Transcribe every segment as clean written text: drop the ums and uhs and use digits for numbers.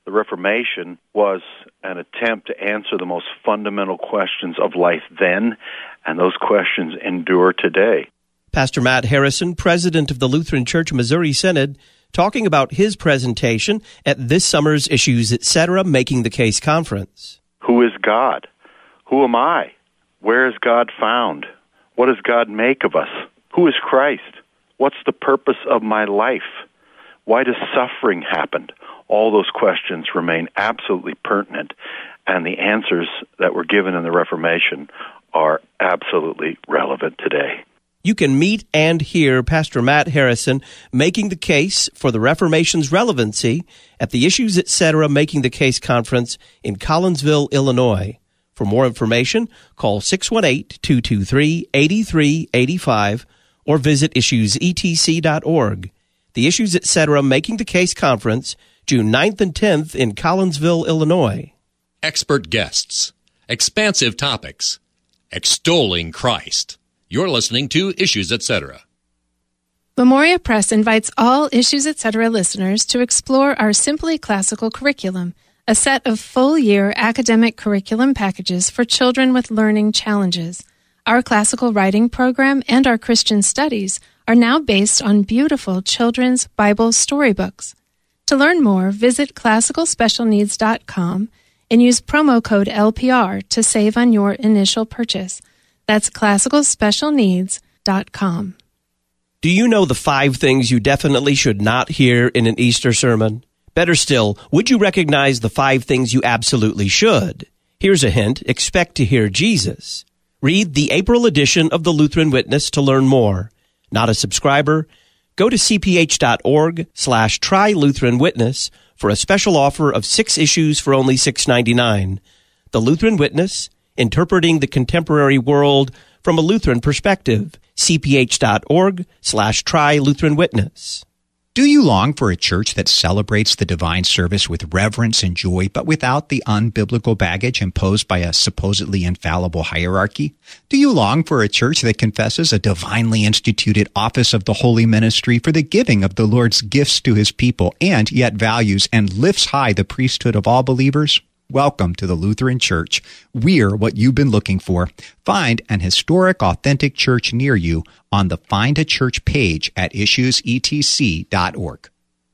The Reformation was an attempt to answer the most fundamental questions of life then, and those questions endure today. Pastor Matt Harrison, president of the Lutheran Church Missouri Synod, talking about his presentation at this summer's Issues Etc. Making the Case Conference. Who is God? Who am I? Where is God found? What does God make of us? Who is Christ? What's the purpose of my life? Why does suffering happen? All those questions remain absolutely pertinent, and the answers that were given in the Reformation are absolutely relevant today. You can meet and hear Pastor Matt Harrison making the case for the Reformation's relevancy at the Issues Etc. Making the Case Conference in Collinsville, Illinois. For more information, call 618-223-8385 or visit issuesetc.org. The Issues Etc. Making the Case Conference, June 9th and 10th in Collinsville, Illinois. Expert guests, expansive topics, extolling Christ. You're listening to Issues Etc. Memoria Press invites all Issues Etc. listeners to explore our Simply Classical curriculum, a set of full-year academic curriculum packages for children with learning challenges. Our classical writing program and our Christian studies are now based on beautiful children's Bible storybooks. To learn more, visit classicalspecialneeds.com and use promo code LPR to save on your initial purchase. That's classicalspecialneeds.com. Do you know the 5 things you definitely should not hear in an Easter sermon? Better still, would you recognize the 5 things you absolutely should? Here's a hint. Expect to hear Jesus. Read the April edition of the Lutheran Witness to learn more. Not a subscriber? Go to cph.org/try-Lutheran-Witness for a special offer of 6 issues for only $6.99. The Lutheran Witness, interpreting the contemporary world from a Lutheran perspective. cph.org/try-Lutheran-Witness. Do you long for a church that celebrates the divine service with reverence and joy, but without the unbiblical baggage imposed by a supposedly infallible hierarchy? Do you long for a church that confesses a divinely instituted office of the holy ministry for the giving of the Lord's gifts to his people, and yet values and lifts high the priesthood of all believers? Welcome to the Lutheran Church. We're what you've been looking for. Find an historic, authentic church near you on the Find a Church page at issuesetc.org.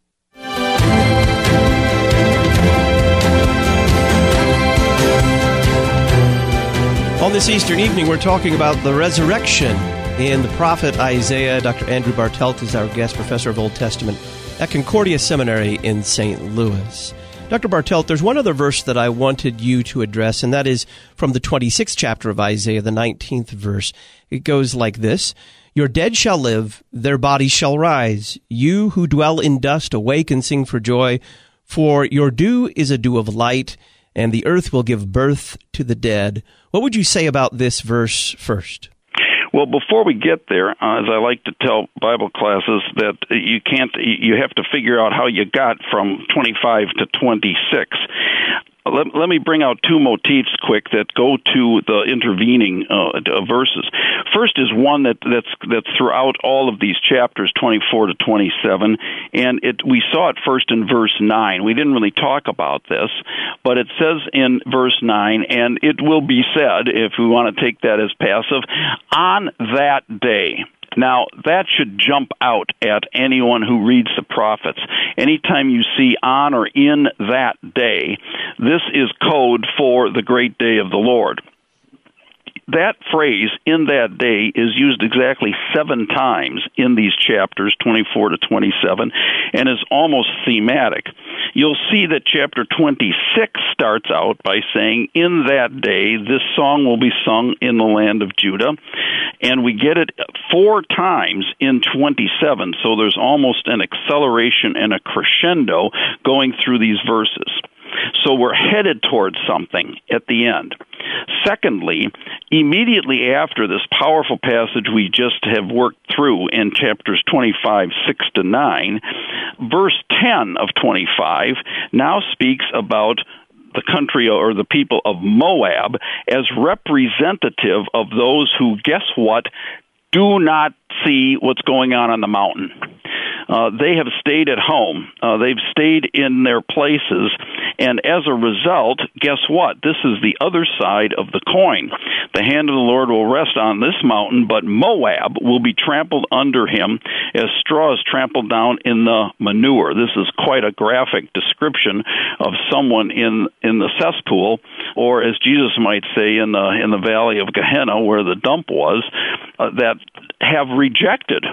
On this Easter evening, we're talking about the resurrection in the prophet Isaiah. Dr. Andrew Bartelt is our guest professor of Old Testament at Concordia Seminary in St. Louis. Dr. Bartelt, there's one other verse that I wanted you to address, and that is from the 26th chapter of Isaiah, the 19th verse. It goes like this: Your dead shall live, their bodies shall rise. You who dwell in dust, awake and sing for joy. For your dew is a dew of light, and the earth will give birth to the dead. What would you say about this verse first? Well, before we get there, as I like to tell Bible classes, that you have to figure out how you got from 25 to 26. Let me bring out 2 motifs quick that go to the intervening verses. First is one that's throughout all of these chapters, 24 to 27, and we saw it first in verse 9. We didn't really talk about this, but it says in verse 9, and it will be said, if we want to take that as passive, on that day. Now, that should jump out at anyone who reads the prophets. Anytime you see on or in that day, this is code for the great day of the Lord. That phrase, in that day, is used exactly 7 times in these chapters, 24 to 27, and is almost thematic. You'll see that chapter 26 starts out by saying, in that day, this song will be sung in the land of Judah, and we get it 4 times in 27, so there's almost an acceleration and a crescendo going through these verses. So we're headed towards something at the end. Secondly, immediately after this powerful passage we just have worked through in chapters 25, 6 to 9, verse 10 of 25 now speaks about the country or the people of Moab as representative of those who, guess what, do not see what's going on the mountain. they have stayed at home. They've stayed in their places. And as a result, guess what? This is the other side of the coin. The hand of the Lord will rest on this mountain, but Moab will be trampled under him as straw is trampled down in the manure. This is quite a graphic description of someone in the cesspool, or as Jesus might say, in the valley of Gehenna, where the dump was, that have rejected,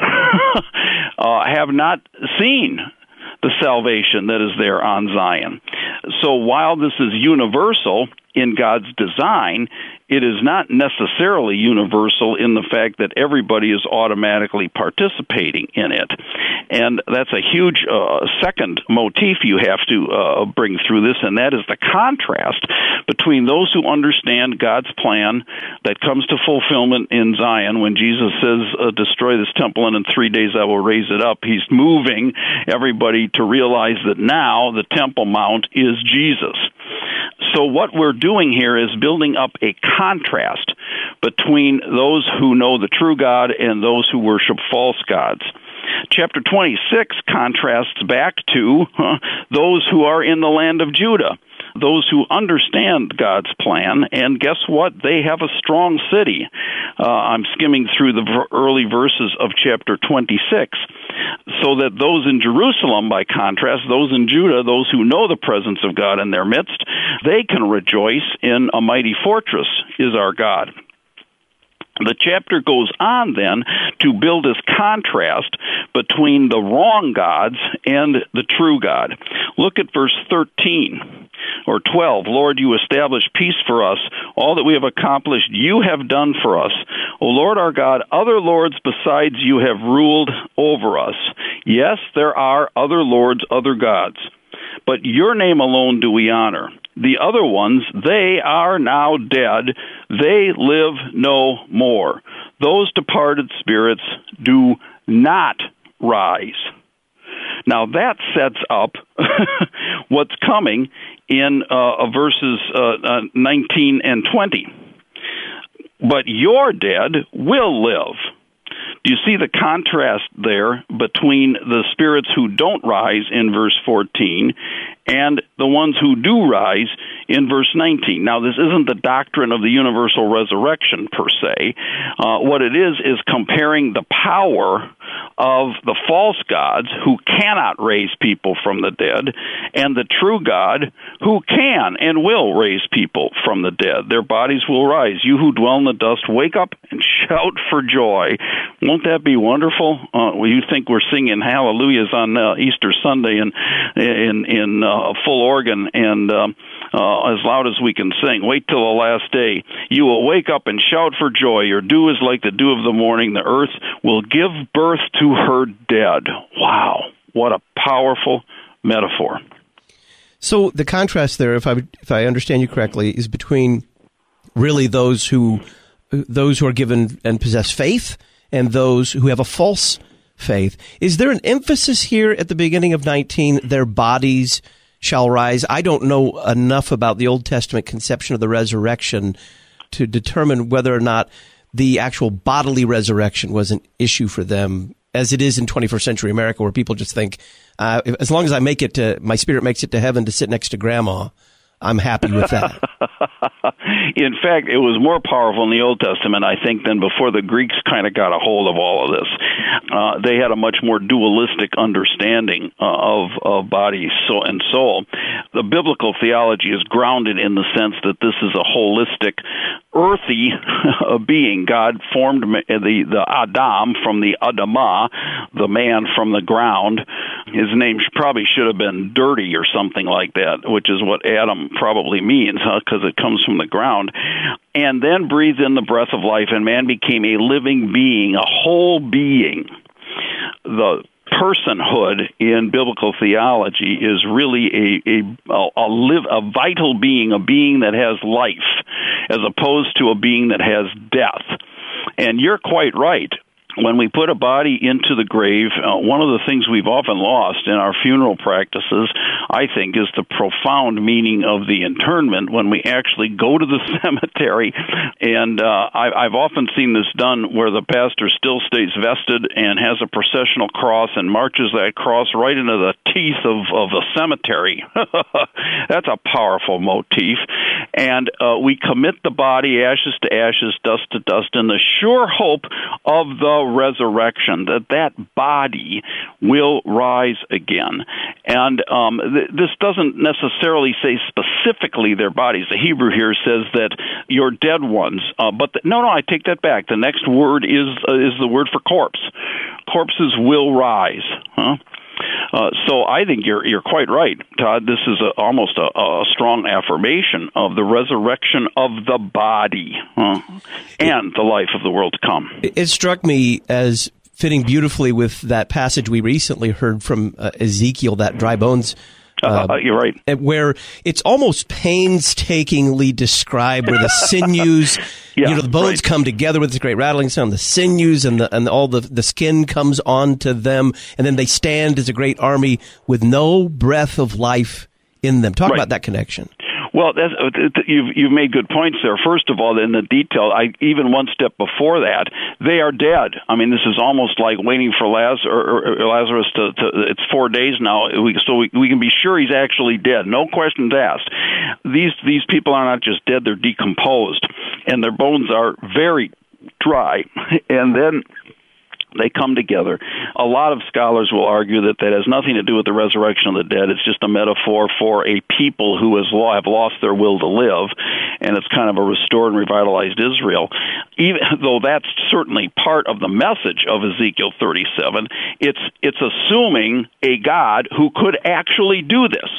have not seen the salvation that is there on Zion. So while this is universal in God's design, it is not necessarily universal in the fact that everybody is automatically participating in it. And that's a huge second motif you have to bring through this, and that is the contrast between those who understand God's plan that comes to fulfillment in Zion when Jesus says, destroy this temple and in 3 days I will raise it up. He's moving everybody to realize that now the Temple Mount is Jesus. So what we're doing here is building up a contrast between those who know the true God and those who worship false gods. Chapter 26 contrasts back to those who are in the land of Judah, those who understand God's plan, and guess what? They have a strong city. I'm skimming through the early verses of chapter 26, so that those in Jerusalem, by contrast, those in Judah, those who know the presence of God in their midst, they can rejoice in a mighty fortress is our God. The chapter goes on then to build this contrast between the wrong gods and the true God. Look at verse 13 or 12. Lord, you establish peace for us. All that we have accomplished, you have done for us. O Lord our God, other lords besides you have ruled over us. Yes, there are other lords, other gods, but your name alone do we honor. The other ones, they are now dead. They live no more. Those departed spirits do not rise. Now that sets up what's coming in verses 19 and 20. But your dead will live. Do you see the contrast there between the spirits who don't rise in verse 14 and the ones who do rise in verse 19? Now, this isn't the doctrine of the universal resurrection per se. What it is comparing the power of the false gods who cannot raise people from the dead and the true God who can and will raise people from the dead. Their bodies will rise. You who dwell in the dust, wake up and shout for joy. Won't that be wonderful? You think we're singing hallelujahs on Easter Sunday in full organ and as loud as we can sing. Wait till the last day. You will wake up and shout for joy. Your dew is like the dew of the morning. The earth will give birth to her dead. Wow, what a powerful metaphor. So the contrast there, if I understand you correctly, is between really those who are given and possess faith and those who have a false faith. Is there an emphasis here at the beginning of 19, their bodies shall rise? I don't know enough about the Old Testament conception of the resurrection to determine whether or not the actual bodily resurrection was an issue for them, as it is in 21st century America, where people just think, as long as my spirit makes it to heaven to sit next to grandma, I'm happy with that. In fact, it was more powerful in the Old Testament, I think, than before the Greeks kind of got a hold of all of this. They had a much more dualistic understanding of body and soul. The biblical theology is grounded in the sense that this is a holistic, earthy being. God formed the Adam from the Adamah, the man from the ground. His name probably should have been dirty or something like that, which is what Adam probably means, because it comes from the ground, and then breathed in the breath of life, and man became a living being, a whole being. The personhood in biblical theology is really a vital being, a being that has life, as opposed to a being that has death. And you're quite right. When we put a body into the grave, one of the things we've often lost in our funeral practices I think, is the profound meaning of the internment when we actually go to the cemetery. And I've often seen this done where the pastor still stays vested and has a processional cross and marches that cross right into the teeth of a cemetery. That's a powerful motif. And we commit the body, ashes to ashes, dust to dust, in the sure hope of the resurrection, that body will rise again. And this doesn't necessarily say specifically their bodies. The Hebrew here says that your dead ones, but no, I take that back. The next word is the word for corpse. Corpses will rise. So I think you're quite right, Todd. This is almost a strong affirmation of the resurrection of the body and the life of the world to come. It struck me as fitting beautifully with that passage we recently heard from Ezekiel, that dry bones. You're right. Where it's almost painstakingly described where the sinews, the bones come together with this great rattling sound, the sinews and all the skin comes onto them, and then they stand as a great army with no breath of life in them. Talk about that connection. Well, you've made good points there. First of all, in the detail, even one step before that, they are dead. I mean, this is almost like waiting for Lazarus to it's 4 days now, so we can be sure he's actually dead. No questions asked. These people are not just dead; they're decomposed, and their bones are very dry, and then they come together. A lot of scholars will argue that has nothing to do with the resurrection of the dead. It's just a metaphor for a people who have lost their will to live, and it's kind of a restored and revitalized Israel. Even though that's certainly part of the message of Ezekiel 37, it's assuming a God who could actually do this.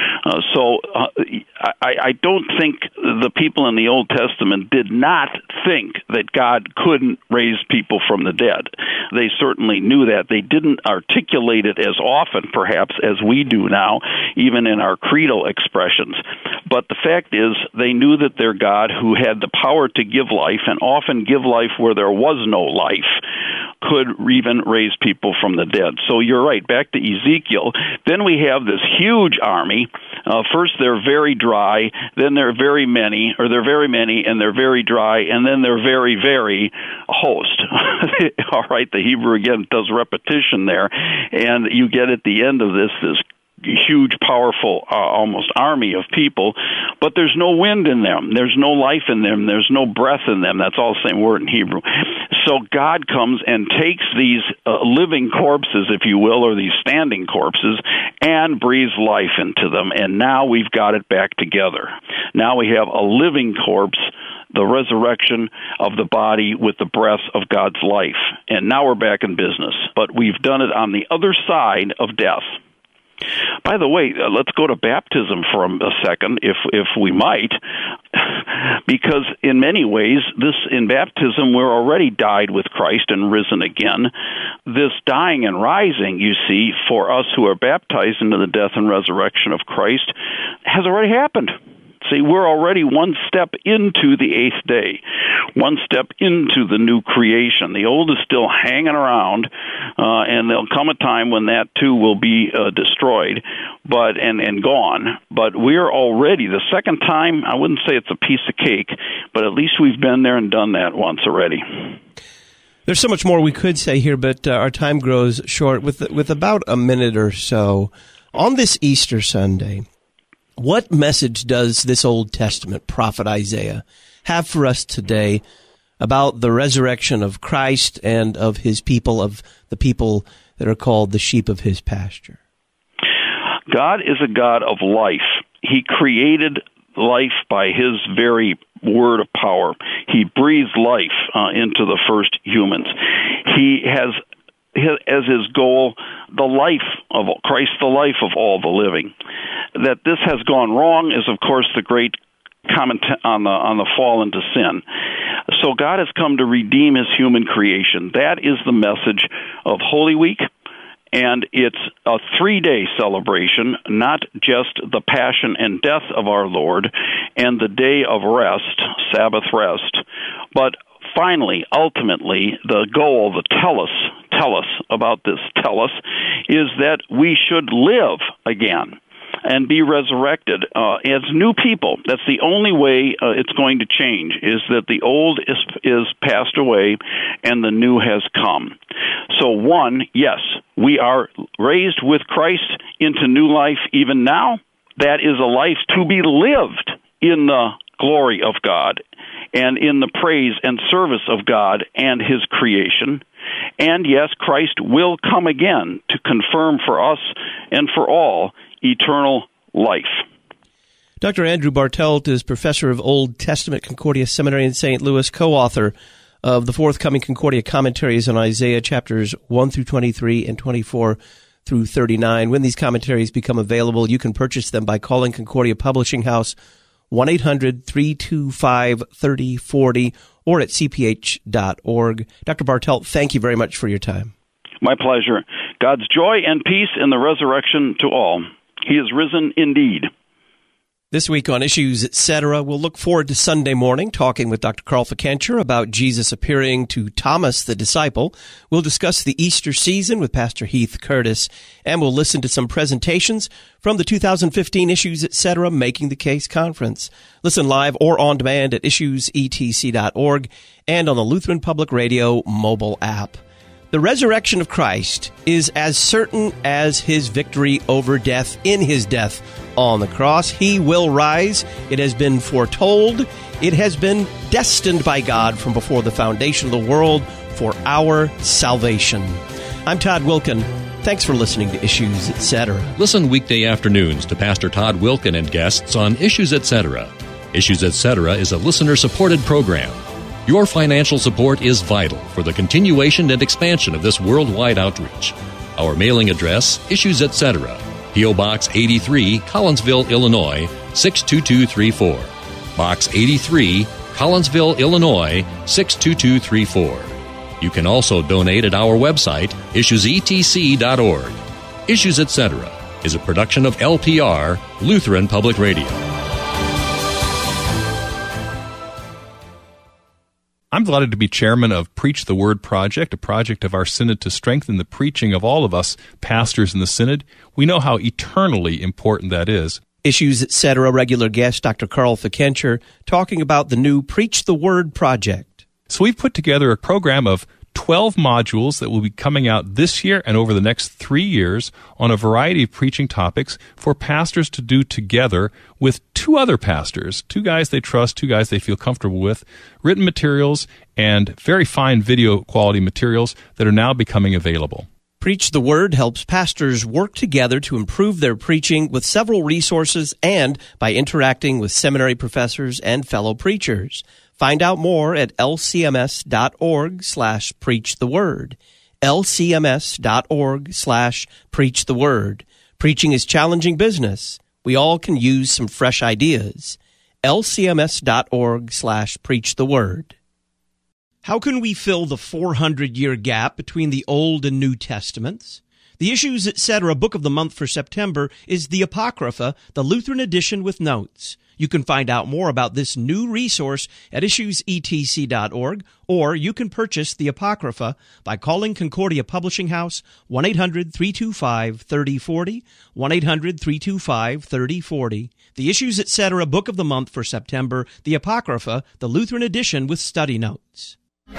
I don't think the people in the Old Testament did not think that God couldn't raise people from the dead. They certainly knew that. They didn't articulate it as often, perhaps, as we do now, even in our creedal expressions. But the fact is, they knew that their God, who had the power to give life, and often give life where there was no life, could even raise people from the dead. So you're right, back to Ezekiel. Then we have this huge army. First they're very dry, then they're very many, and they're very dry, and then they're very, very host. All right, the Hebrew again does repetition there, and you get at the end of this huge, powerful, almost army of people, but there's no wind in them. There's no life in them. There's no breath in them. That's all the same word in Hebrew. So God comes and takes these living corpses, if you will, or these standing corpses, and breathes life into them, and now we've got it back together. Now we have a living corpse, the resurrection of the body with the breath of God's life. And now we're back in business. But we've done it on the other side of death. By the way, let's go to baptism for a second, if we might, because in many ways, in baptism, we're already died with Christ and risen again. This dying and rising, you see, for us who are baptized into the death and resurrection of Christ, has already happened. See, we're already one step into the eighth day, one step into the new creation. The old is still hanging around, and there'll come a time when that too will be destroyed, and gone. But we're already, the second time, I wouldn't say it's a piece of cake, but at least we've been there and done that once already. There's so much more we could say here, but our time grows short. With about a minute or so, on this Easter Sunday, what message does this Old Testament prophet Isaiah have for us today about the resurrection of Christ and of his people, of the people that are called the sheep of his pasture? God is a God of life. He created life by his very word of power. He breathed life into the first humans. He has as his goal the life of Christ, the life of all the living. That this has gone wrong is, of course, the great comment on the fall into sin. So God has come to redeem his human creation. That is the message of Holy Week, and it's a 3-day celebration, not just the passion and death of our Lord and the day of rest, Sabbath rest, but finally, ultimately, the goal, the tell us about this, is that we should live again. and be resurrected as new people. That's the only way it's going to change, is that the old is passed away and the new has come. So one, yes, we are raised with Christ into new life even now. That is a life to be lived in the glory of God and in the praise and service of God and His creation. And yes, Christ will come again to confirm for us and for all eternal life. Dr. Andrew Bartelt is professor of Old Testament Concordia Seminary in St. Louis, co-author of the forthcoming Concordia commentaries on Isaiah chapters 1 through 23 and 24 through 39. When these commentaries become available, you can purchase them by calling Concordia Publishing House 1-800-325-3040 or at cph.org. Dr. Bartelt, thank you very much for your time. My pleasure. God's joy and peace in the resurrection to all. He is risen indeed. This week on Issues, Etc., we'll look forward to Sunday morning talking with Dr. Carl Fikencher about Jesus appearing to Thomas the disciple. We'll discuss the Easter season with Pastor Heath Curtis, and we'll listen to some presentations from the 2015 Issues, Etc. Making the Case Conference. Listen live or on demand at issuesetc.org and on the Lutheran Public Radio mobile app. The resurrection of Christ is as certain as his victory over death in his death on the cross. He will rise. It has been foretold. It has been destined by God from before the foundation of the world for our salvation. I'm Todd Wilken. Thanks for listening to Issues, Etc. Listen weekday afternoons to Pastor Todd Wilken and guests on Issues, Etc. Issues, Etc. is a listener-supported program. Your financial support is vital for the continuation and expansion of this worldwide outreach. Our mailing address, Issues, Etc., P.O. Box 83, Collinsville, Illinois, 62234. Box 83, Collinsville, Illinois, 62234. You can also donate at our website, issuesetc.org. Issues, Etc. is a production of LPR, Lutheran Public Radio. I'm delighted to be chairman of Preach the Word Project, a project of our synod to strengthen the preaching of all of us pastors in the synod. We know how eternally important that is. Issues, Etc. regular guest Dr. Carl Fikencher talking about the new Preach the Word Project. So we've put together a program of 12 modules that will be coming out this year and over the next 3 years on a variety of preaching topics for pastors to do together with two other pastors, two guys they trust, two guys they feel comfortable with, written materials and very fine video quality materials that are now becoming available. Preach the Word helps pastors work together to improve their preaching with several resources and by interacting with seminary professors and fellow preachers. Find out more at lcms.org/preachtheword. lcms.org/preachtheword. Preaching is challenging business. We all can use some fresh ideas. lcms.org/preachtheword. How can we fill the 400-year gap between the Old and New Testaments? The Issues, Etc. book of the month for September is the Apocrypha, the Lutheran edition with notes. You can find out more about this new resource at issuesetc.org, or you can purchase the Apocrypha by calling Concordia Publishing House 1-800-325-3040, 1-800-325-3040. The Issues, Etc. book of the month for September, the Apocrypha, the Lutheran edition with study notes.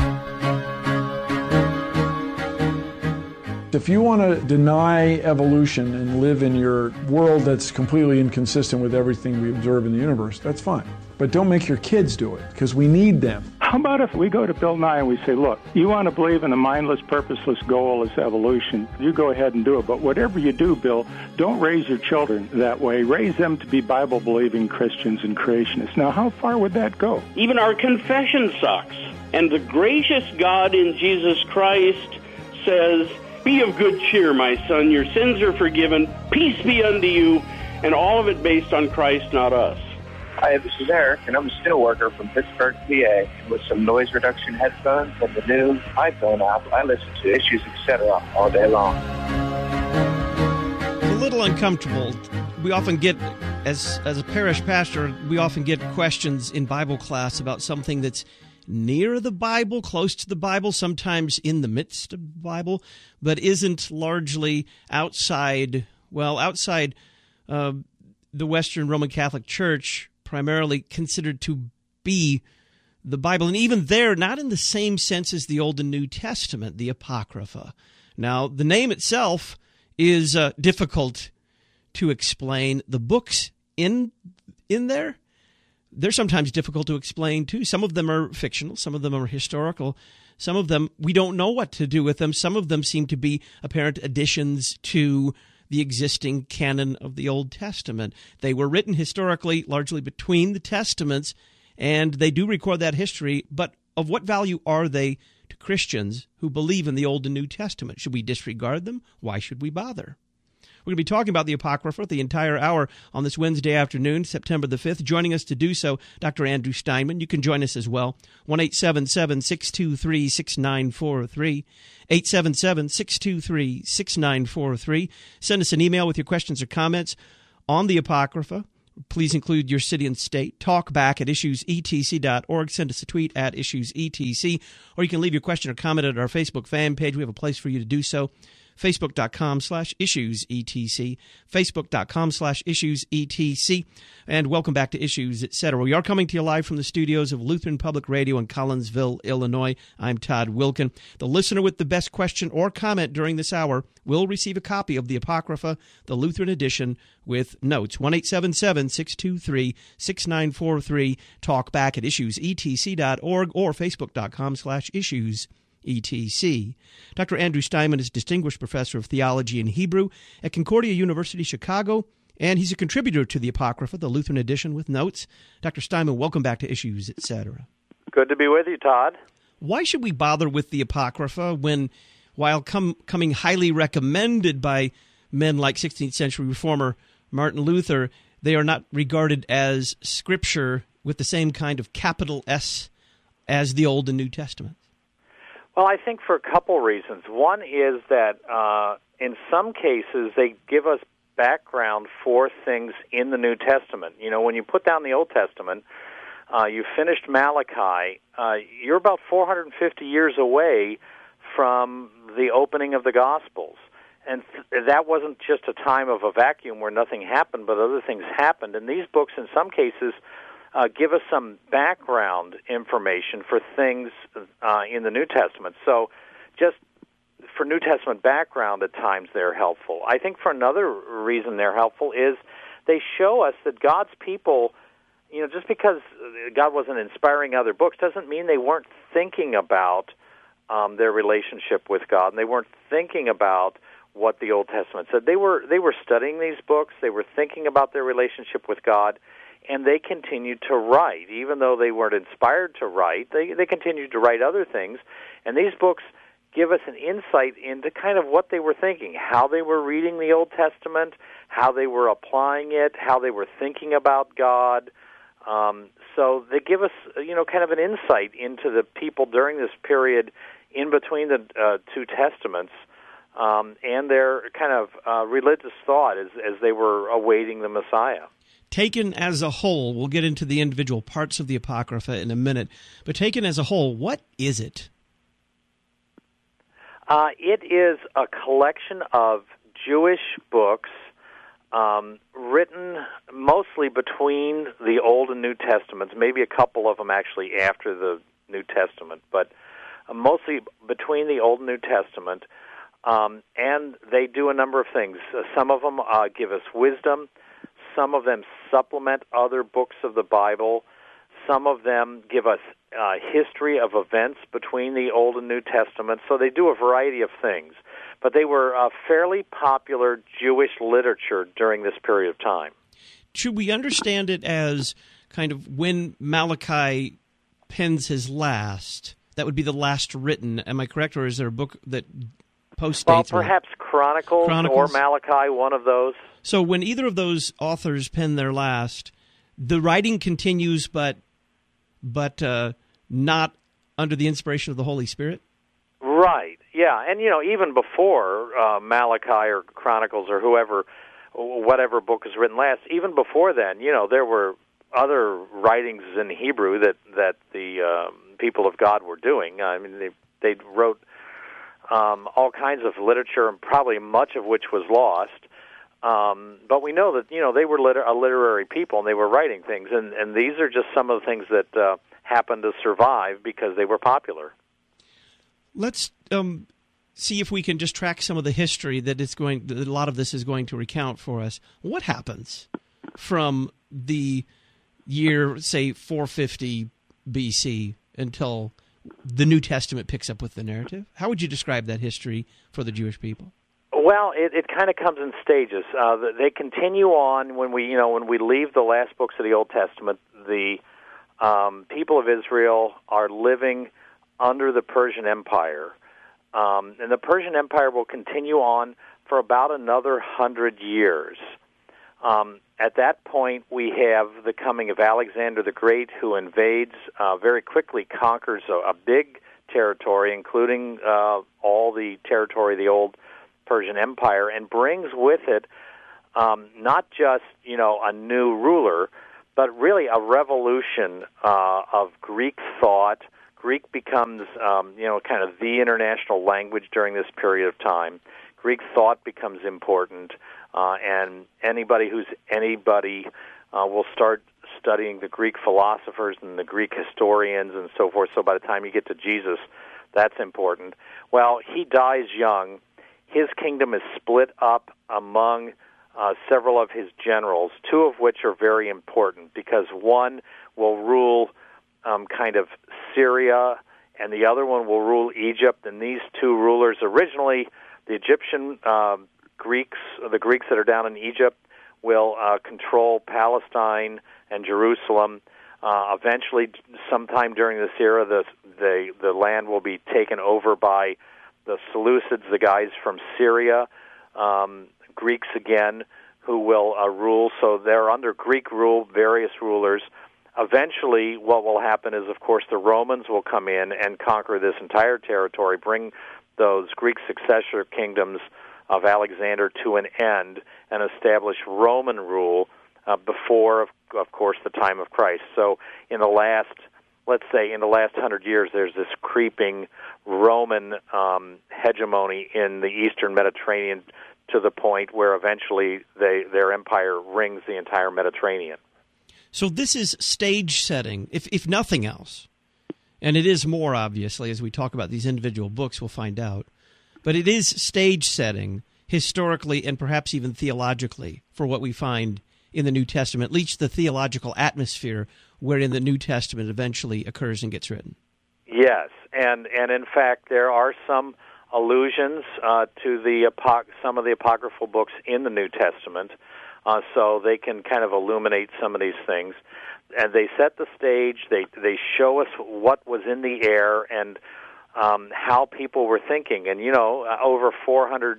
If you want to deny evolution and live in your world that's completely inconsistent with everything we observe in the universe, that's fine. But don't make your kids do it, because we need them. How about if we go to Bill Nye and we say, look, you want to believe in a mindless, purposeless goal as evolution, you go ahead and do it. But whatever you do, Bill, don't raise your children that way. Raise them to be Bible-believing Christians and creationists. Now, how far would that go? Even our confession sucks. And the gracious God in Jesus Christ says, be of good cheer, my son. Your sins are forgiven. Peace be unto you. And all of it based on Christ, not us. Hi, this is Eric, and I'm a steel worker from Pittsburgh, PA. With some noise reduction headphones and the new iPhone app, I listen to Issues, Etc. all day long. It's a little uncomfortable. We often get, as a parish pastor, we often get questions in Bible class about something that's near the Bible, close to the Bible, sometimes in the midst of the Bible, but isn't largely outside the Western Roman Catholic Church primarily considered to be the Bible, and even there, not in the same sense as the Old and New Testament, the Apocrypha. Now, the name itself is difficult to explain. The books in there, they're sometimes difficult to explain, too. Some of them are fictional. Some of them are historical. Some of them, we don't know what to do with them. Some of them seem to be apparent additions to the existing canon of the Old Testament. They were written historically, largely between the Testaments, and they do record that history, but of what value are they to Christians who believe in the Old and New Testament? Should we disregard them? Why should we bother? We're going to be talking about the Apocrypha the entire hour on this Wednesday afternoon, September the 5th. Joining us to do so, Dr. Andrew Steinman. You can join us as well. 1-877-623-6943. 877-623-6943. Send us an email with your questions or comments on the Apocrypha. Please include your city and state. Talk back at issuesetc.org. Send us a tweet at issuesetc. Or you can leave your question or comment at our Facebook fan page. We have a place for you to do so. Facebook.com/issuesetc. Facebook.com/issuesetc. And welcome back to Issues, Etc. We are coming to you live from the studios of Lutheran Public Radio in Collinsville, Illinois. I'm Todd Wilken. The listener with the best question or comment during this hour will receive a copy of the Apocrypha, the Lutheran edition, with notes. 1-877-623-6943. Talk back at issuesetc.org or Facebook.com/issues. ETC. Dr. Andrew Steinman is Distinguished Professor of Theology and Hebrew at Concordia University, Chicago, and he's a contributor to the Apocrypha, the Lutheran edition, with notes. Dr. Steinman, welcome back to Issues, Etc. Good to be with you, Todd. Why should we bother with the Apocrypha when, while coming highly recommended by men like 16th century reformer Martin Luther, they are not regarded as Scripture with the same kind of capital S as the Old and New Testament? Well, I think for a couple reasons. One is that in some cases they give us background for things in the New Testament. You know, when you put down the Old Testament, you finished Malachi, you're about 450 years away from the opening of the Gospels. And that wasn't just a time of a vacuum where nothing happened, but other things happened. And these books, in some cases, give us some background information for things in the New Testament. So just for New Testament background, at times they're helpful. I think for another reason they're helpful is they show us that God's people, you know, just because God wasn't inspiring other books doesn't mean they weren't thinking about their relationship with God, and they weren't thinking about what the Old Testament said. They were studying these books, they were thinking about their relationship with God, and they continued to write. Even though they weren't inspired to write, they continued to write other things. And these books give us an insight into kind of what they were thinking, how they were reading the Old Testament, how they were applying it, how they were thinking about God. So they give us, you know, kind of an insight into the people during this period in between the two Testaments, and their kind of religious thought as they were awaiting the Messiah. Taken as a whole, we'll get into the individual parts of the Apocrypha in a minute, but taken as a whole, what is it? It is a collection of Jewish books written mostly between the Old and New Testaments, maybe a couple of them actually after the New Testament, but mostly between the Old and New Testament, and they do a number of things. Some of them give us wisdom. Some of them supplement other books of the Bible. Some of them give us history of events between the Old and New Testament. So they do a variety of things. But they were fairly popular Jewish literature during this period of time. Should we understand it as kind of when Malachi pens his last, that would be the last written, am I correct? Or is there a book that postdates? Well, perhaps Chronicles or Malachi, one of those. So when either of those authors pen their last, the writing continues, but not under the inspiration of the Holy Spirit? Right, yeah. And, you know, even before Malachi or Chronicles or whatever book is written last, even before then, you know, there were other writings in Hebrew that the people of God were doing. I mean, they wrote all kinds of literature, and probably much of which was lost. But we know that they were a literary people and they were writing things, and these are just some of the things that happened to survive because they were popular. Let's see if we can just track some of the history that a lot of this is going to recount for us. What happens from the year, say, 450 BC until the New Testament picks up with the narrative? How would you describe that history for the Jewish people? Well, it kind of comes in stages. They continue on when we leave the last books of the Old Testament. The people of Israel are living under the Persian Empire, and the Persian Empire will continue on for about another 100 years. At that point, we have the coming of Alexander the Great, who invades, very quickly conquers a big territory, including all the territory of the old Persian Empire, and brings with it not just a new ruler, but really a revolution of Greek thought. Greek becomes kind of the international language during this period of time. Greek thought becomes important, and anybody will start studying the Greek philosophers and the Greek historians and so forth. So by the time you get to Jesus, that's important. Well, he dies young. His kingdom is split up among several of his generals, two of which are very important because one will rule kind of Syria and the other one will rule Egypt. And these two rulers, originally the Egyptian Greeks, the Greeks that are down in Egypt, will control Palestine and Jerusalem. Eventually, sometime during this era, the land will be taken over by the Seleucids, the guys from Syria, Greeks again, who will rule. So they're under Greek rule, various rulers. Eventually, what will happen is, of course, the Romans will come in and conquer this entire territory, bring those Greek successor kingdoms of Alexander to an end, and establish Roman rule before, of course, the time of Christ. So in the last 100 years, there's this creeping Roman hegemony in the Eastern Mediterranean to the point where eventually their empire rings the entire Mediterranean. So this is stage setting, if nothing else. And it is more, obviously, as we talk about these individual books, we'll find out. But it is stage setting, historically and perhaps even theologically, for what we find in the New Testament, at least the theological atmosphere wherein the New Testament eventually occurs and gets written. Yes, and in fact, there are some allusions to some of the apocryphal books in the New Testament, so they can kind of illuminate some of these things. And they set the stage, they show us what was in the air and how people were thinking. And, over 400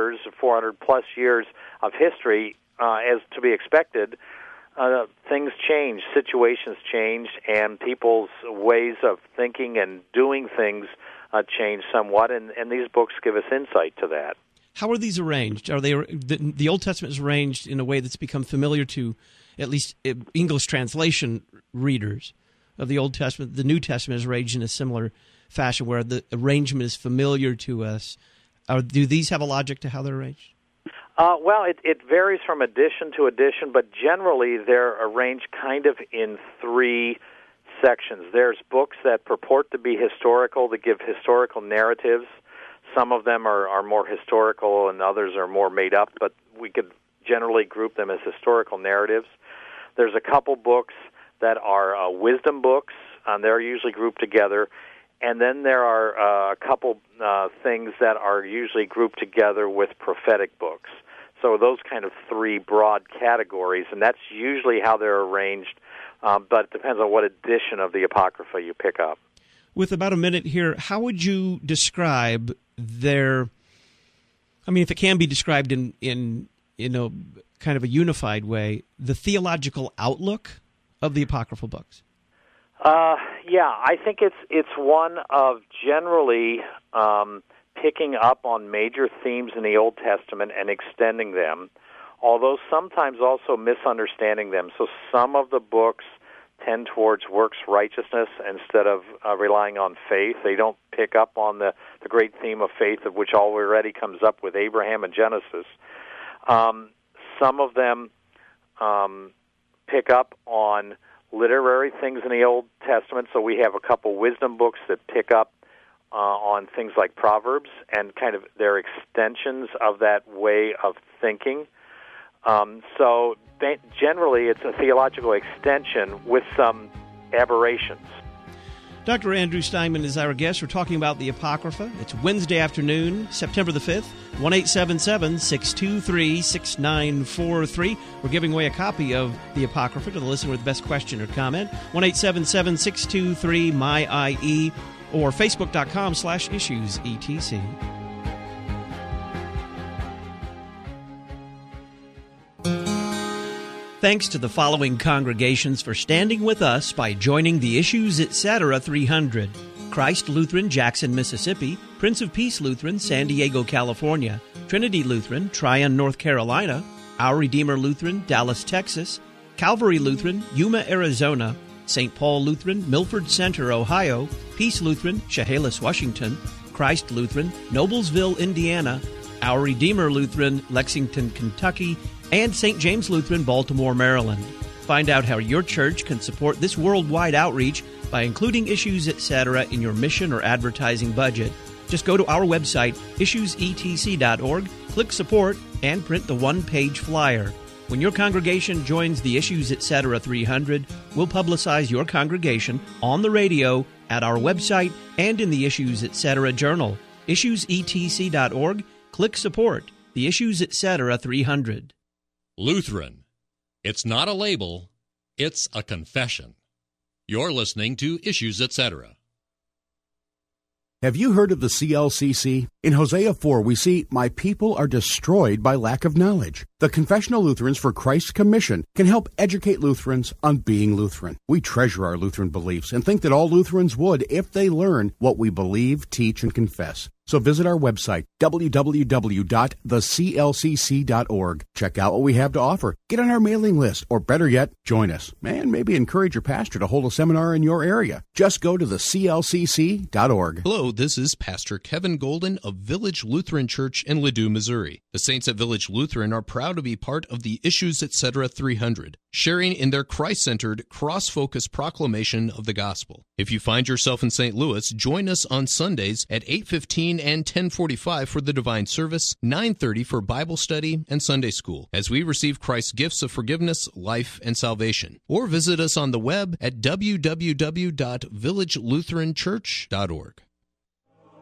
plus years of history, as to be expected, things change, situations change, and people's ways of thinking and doing things change somewhat, and these books give us insight to that. How are these arranged? Are they the Old Testament is arranged in a way that's become familiar to at least English translation readers of the Old Testament? The New Testament is arranged in a similar fashion where the arrangement is familiar to us. Do these have a logic to how they're arranged? Well, it varies from edition to edition, but generally they're arranged kind of in three sections. There's books that purport to be historical, that give historical narratives. Some of them are more historical and others are more made up, but we could generally group them as historical narratives. There's a couple books that are wisdom books, and they're usually grouped together. And then there are a couple things that are usually grouped together with prophetic books. So those kind of three broad categories, and that's usually how they're arranged, but it depends on what edition of the Apocrypha you pick up. With about a minute here, how would you describe their, if it can be described in kind of a unified way, the theological outlook of the Apocryphal books? Yeah, I think it's one of generally picking up on major themes in the Old Testament and extending them, although sometimes also misunderstanding them. So some of the books tend towards works righteousness instead of relying on faith. They don't pick up on the great theme of faith, of which already comes up with Abraham and Genesis. Some of them pick up on literary things in the Old Testament, so we have a couple wisdom books that pick up on things like Proverbs and kind of their extensions of that way of thinking. So generally it's a theological extension with some aberrations. Dr. Andrew Steinman is our guest. We're talking about the Apocrypha. It's Wednesday afternoon, September the 5th, 1-877-623-6943. We're giving away a copy of the Apocrypha to the listener with the best question or comment. 1-877-623-MY-IE or Facebook.com/issuesetc. Thanks to the following congregations for standing with us by joining the Issues Etc. 300. Christ Lutheran, Jackson, Mississippi. Prince of Peace Lutheran, San Diego, California. Trinity Lutheran, Tryon, North Carolina. Our Redeemer Lutheran, Dallas, Texas. Calvary Lutheran, Yuma, Arizona. St. Paul Lutheran, Milford Center, Ohio. Peace Lutheran, Chehalis, Washington. Christ Lutheran, Noblesville, Indiana. Our Redeemer Lutheran, Lexington, Kentucky. And St. James Lutheran, Baltimore, Maryland. Find out how your church can support this worldwide outreach by including Issues Etc. in your mission or advertising budget. Just go to our website, issuesetc.org, click Support, and print the one-page flyer. When your congregation joins the Issues Etc. 300, we'll publicize your congregation on the radio, at our website, and in the Issues Etc. journal. issuesetc.org, click Support, the Issues Etc. 300. Lutheran. It's not a label, it's a confession. You're listening to Issues Etc. Have you heard of the CLCC? In Hosea 4, we see, "My people are destroyed by lack of knowledge." The Confessional Lutherans for Christ's Commission can help educate Lutherans on being Lutheran. We treasure our Lutheran beliefs and think that all Lutherans would if they learn what we believe, teach, and confess. So visit our website, www.theclcc.org. Check out what we have to offer. Get on our mailing list, or better yet, join us. And maybe encourage your pastor to hold a seminar in your area. Just go to theclcc.org. Hello, this is Pastor Kevin Golden of Village Lutheran Church in Ladue, Missouri. The saints at Village Lutheran are proud to be part of the Issues Etc. 300, sharing in their Christ-centered, cross-focused proclamation of the gospel. If you find yourself in St. Louis, join us on Sundays at 8:15 and 10:45 for the Divine Service, 9:30 for Bible study and Sunday School, as we receive Christ's gifts of forgiveness, life, and salvation. Or visit us on the web at www.villagelutheranchurch.org.